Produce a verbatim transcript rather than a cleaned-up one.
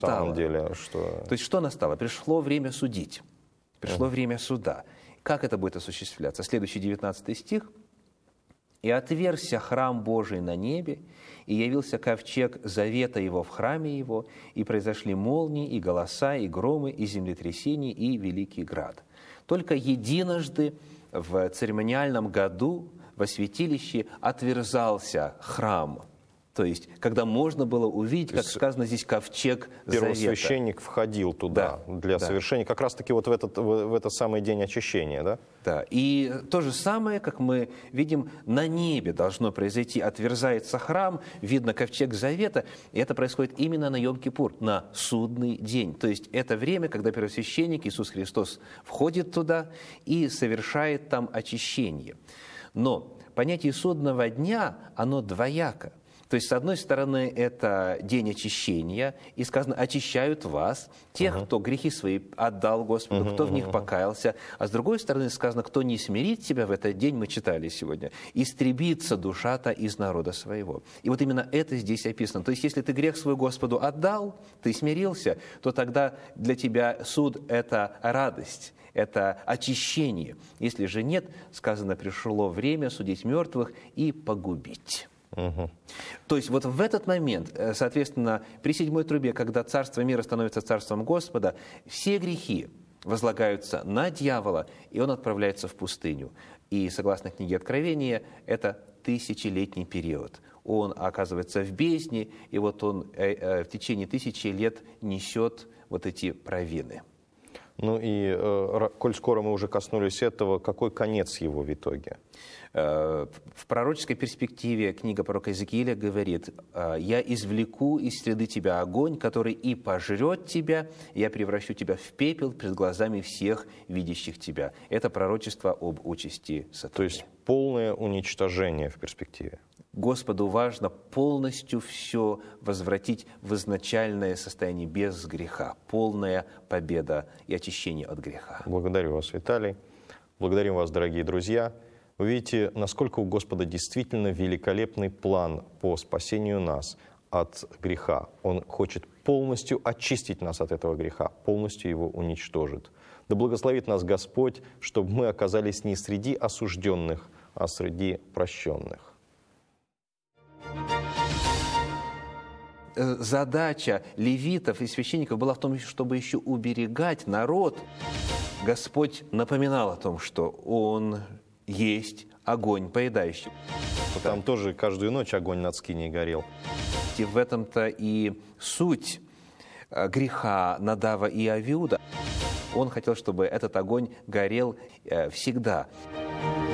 На самом деле, что... То есть что настало? Пришло время судить, пришло uh-huh. время суда. Как это будет осуществляться? Следующий девятнадцатый стих. «И отверзся храм Божий на небе, и явился ковчег завета его в храме его, и произошли молнии, и голоса, и громы, и землетрясения, и великий град». Только единожды в церемониальном году во святилище отверзался храм. То есть, когда можно было увидеть, как сказано здесь, ковчег завета. Первосвященник входил туда да, для да. совершения, как раз-таки вот в этот, в, в этот самый день очищения, да? Да, и то же самое, как мы видим, на небе должно произойти. Отверзается храм, видно ковчег завета, и это происходит именно на Йом-Кипур, на судный день. То есть, это время, когда первосвященник Иисус Христос входит туда и совершает там очищение. Но понятие судного дня, оно двояко. То есть, с одной стороны, это день очищения, и сказано, очищают вас, тех, uh-huh. кто грехи свои отдал Господу, uh-huh, кто в них uh-huh. покаялся. А с другой стороны, сказано, кто не смирит себя в этот день, мы читали сегодня, истребится душа-то из народа своего. И вот именно это здесь описано. То есть, если ты грех свой Господу отдал, ты смирился, то тогда для тебя суд – это радость, это очищение. Если же нет, сказано, пришло время судить мертвых и погубить. Угу. То есть вот в этот момент, соответственно, при седьмой трубе, когда царство мира становится царством Господа, все грехи возлагаются на дьявола, и он отправляется в пустыню. И, согласно книге Откровения, это тысячелетний период. Он оказывается в бездне, и вот он в течение тысячи лет несет вот эти провины. Ну и, э, коль скоро мы уже коснулись этого, какой конец его в итоге? В пророческой перспективе книга пророка Иезекииля говорит: «Я извлеку из среды тебя огонь, который и пожрет тебя, я превращу тебя в пепел пред глазами всех видящих тебя». Это пророчество об участи сатаны. То есть полное уничтожение в перспективе. Господу важно полностью все возвратить в изначальное состояние без греха. Полная победа и очищение от греха. Благодарю вас, Виталий. Благодарим вас, дорогие друзья. Вы видите, насколько у Господа действительно великолепный план по спасению нас от греха. Он хочет полностью очистить нас от этого греха, полностью его уничтожит. Да благословит нас Господь, чтобы мы оказались не среди осужденных, а среди прощенных. Задача левитов и священников была в том, чтобы еще уберегать народ. Господь напоминал о том, что Он есть огонь поедающий. Там тоже каждую ночь огонь над скиней горел. И в этом-то и суть греха Надава и Авиуда. Он хотел, чтобы этот огонь горел всегда.